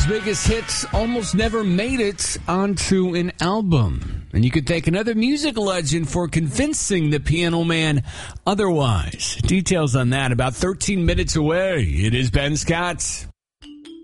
Beatles' biggest hits almost never made it onto an album. And you could thank another music legend for convincing the Piano Man otherwise. Details on that about 13 minutes away. It is Ben Scott.